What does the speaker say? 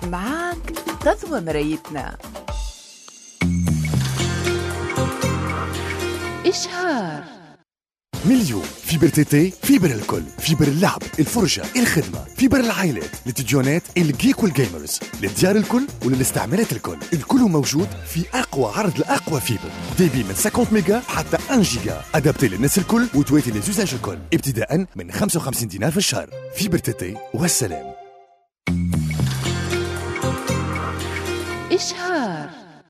معاك تضوى مرايتنا. إشهار مليون فيبر تيتي، فيبر الكل، فيبر اللعب، الفرجة، الخدمة، فيبر العائلات، للتلفزيونات، الجيك والجيمرز، للديار الكل وللاستعمالات الكل. الكل موجود في أقوى عرض لأقوى فيبر، ديبي من 50 ميجا حتى 1 جيجا، أدابتي للناس الكل وتواتي للزوجاج الكل، ابتداء من 55 دينار في الشهر. فيبر تيتي والسلام. إشهار